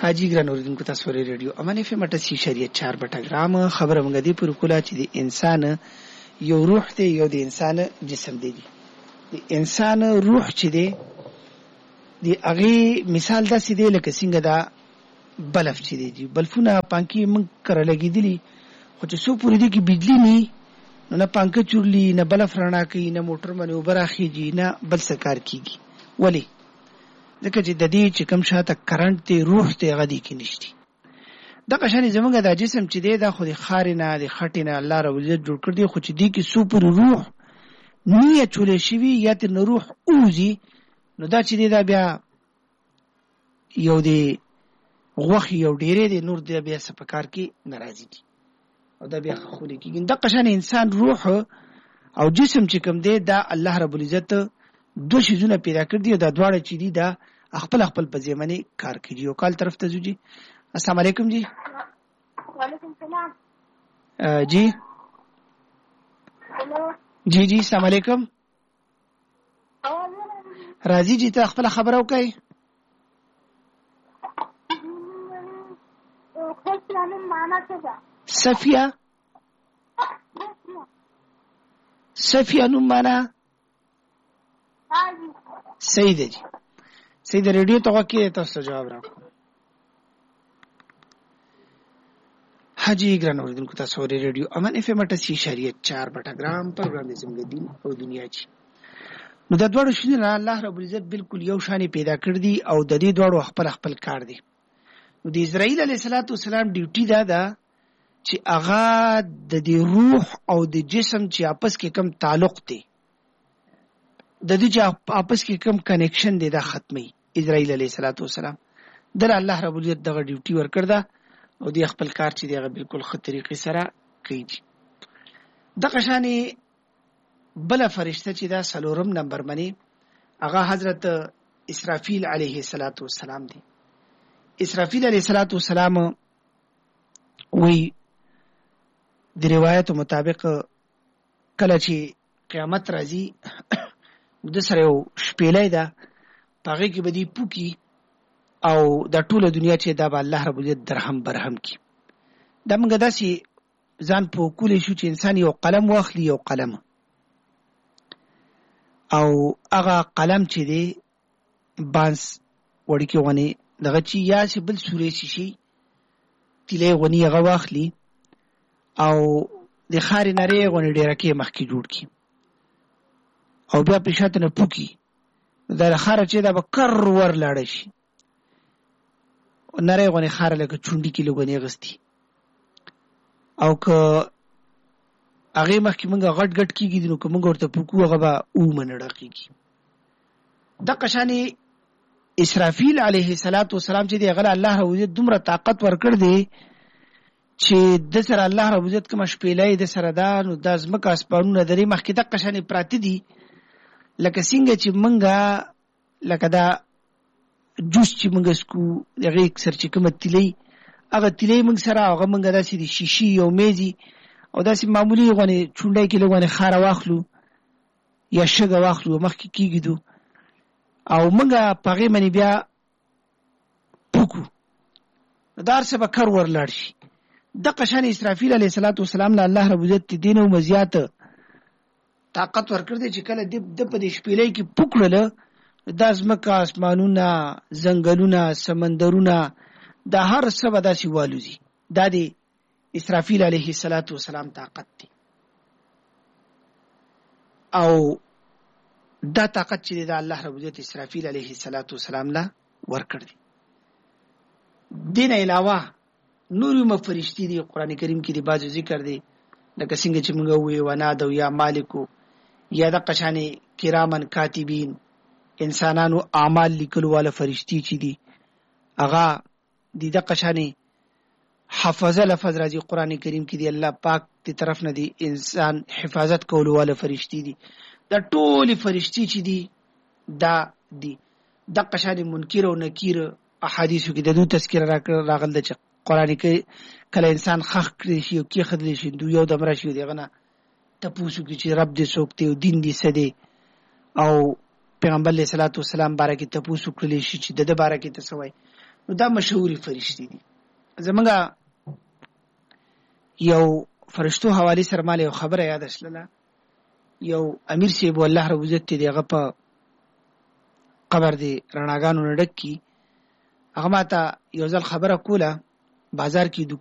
حاجی ګران اوریدونکو تاسو ورې ریډیو امان اف ام 88.4 خبره مونږ دی پر کولا چې د انسان یو روح دی یو د انسان جسم دی د انسان روح چې دی د هغه مثال دا سي دی لکه څنګه دا بلف چې دی بلفونه پانکی مونږ کړه لګیدلی خو چې سو پوری دی کې بجلی نه پانکه چورلی نه بلف رڼا کوي نه موټر باندې وبراخیږي نه بل څه کار کیږي ولی ځکه چې د دې چې کوم شاته کرنٹ ته روح ته غدي کې نشتی د قشانې زمونږ د جسم چې دی دا خو د خارینه د خټینه الله رب عزت جوړ کړ دی خو چې دی کې سوپر روح نیه چولې شوی یا ته روح اوزي نو دا چې دی دا بیا یو دی غوخ یو ډیره دی نور دی بیا سپکار کې ناراضي دي او دا بیا خو دي کې د قشانې انسان روح او جسم چې کوم دی دا الله رب العزت دو شیزونه پیدا کړ دي دا دواړه چې دي دا خپل په ځمنه کار کوي او کال طرف ته ځي. السلام علیکم جی. وعلیکم السلام. جی جی السلام علیکم. راضی جی ته خپل خبر او کوي. صفیه نو معنا صحیح دی جی. صحیح دی. ریډیو ته وکړئ تاسو جواب راکړئ. حاجی ګران اوریدونکو تاسو ورې ریډیو امان اف ام 88.4 پروګرام د زموږ دین او دنیا چی. نو د دوړو شنه الله رب العزت بالکل یو شانی پیدا کړ دي او د دې دوړو خپل کار دي. نو د اسرائیل علیه السلام ډیوټي دا چې هغه د دې روح او د جسم چې आपस کې کم تعلق دی د دې چې आपस کې کم کنیکشن دی دا ختمي. اسرائیل علیه السلام در الله رب العزت دغه ډیوټي ورکړ دا او دی خپل کار چې دی هغه بالکل خط طریقې سره کوي. د قشانې بل فرشته چې دا سلورم نمبر باندې هغه حضرت اسرافیل علیه السلام دی. اسرافیل علیه السلام وی د روایتو مطابق کله چې قیامت راځي د سره یو شپېلې ده پاره کې بدی پوکي او د ټوله دنیا چې دا به الله رب عزت درهم برهم کی. دا موږ داسې ځان په کولې شو چې انسان یو قلم واخلي یو قلم او هغه قلم چې دی بانس وړي کې ونی دغه چې یا چې بل سورې شي تیلې ونی هغه واخلي او د خاري نری غونې ډیره کې مخکې جوړ کی او بیا په شاته نه پوکي دا خار چې دا به کر ور لاړ شي نری غونې خار لکه چونډي کې لګونې غستی او که هغه مخکې مونږه غټ کیږي نو که مونږ ورته پوکو هغه به او منډه کیږي. د قشانې اسرافیل علیه السلام چې دی هغه الله رب عزت دومره طاقت ورکړ دی چې د سره الله رب عزت کوم شپېلې د سره دا نو د ازمکه اسپانونه درې مخکې د قشانې پراته دي لکه څنګه چې مونږه لکه دا جوس چې مونږ سکو هغه اکثر چې کوم تیلې هغه تیلې مونږ سره هغه مونږ داسې دي شیشي او میزي او داسې معمولی غونې چونډای کې لګونه خار واخلو یا شګه واخلو مخکې کیږي او مونږه پغې منی بیا پوکو دار څه به کار ورلاړ شي. د قشان اسرافیل علیه السلام له الله رب عزت دین او مزیات طاقت ورکړ دي چې کله د په دې شپېلې کې پوکړل د ازمکه اسمانونه زنګلونه سمندرونه د هر څه به داسې والوزي. دا د اسرافیل علیه السلام طاقت دی او دا طاقت چې د الله رب عزت اسرافیل علیه السلام لا ورکړ دي. دین علاوه نور مفرشتي دي قران کریم کې دی باز ذکر دی لکه څنګه چې موږ وې ونادو یا مالکو یا د قشانې کرامن کاتبین انسانانو اعمال لیکلو والا فرشتي چې دي هغه د قشانې حفظه لفظ راځي قران کریم کې دی الله پاک دی طرف نه دی انسان حفاظت کولو والا فرشتي دي. دا ټول فرشتي چې دي دا دي د قشانې منکر او نکیر احادیثو کې د دوی تذکر راغل د قران کې کله انسان خخ کړی شي او کې خدلی شي دوی یو دمر شي دغه نه تاسو کې چې رب دې سوکته او دین دې سده او پیغمبر علیه الصلاۃ والسلام بارکه تاسو کړلی شي چې د بارکه تاسو وای نو دا مشهوري فرشتي دي. زمونږه یو فرشتو حواله سره مال یو خبره یاد شله. یو امیر صاحب الله رب عزت دې هغه په قبر دی رڼاګانو نډک کی هغه ماته یو ځل خبره کوله بازار کې